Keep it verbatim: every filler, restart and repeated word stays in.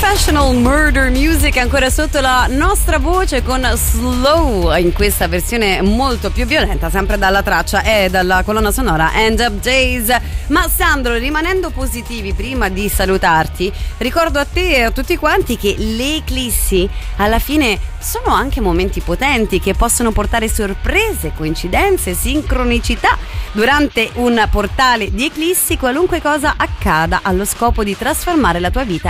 Professional Murder Music ancora sotto la nostra voce con Slow in questa versione molto più violenta, sempre dalla traccia e dalla colonna sonora End of Days. Ma Sandro, rimanendo positivi, prima di salutarti ricordo a te e a tutti quanti che le eclissi alla fine sono anche momenti potenti che possono portare sorprese, coincidenze, sincronicità. Durante un portale di eclissi qualunque cosa accada allo scopo di trasformare la tua vita